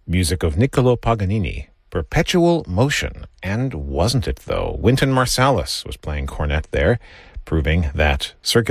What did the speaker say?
Music of Niccolo Paganini, Perpetual Motion. And wasn't it, though? Wynton Marsalis was playing cornet there, proving that circular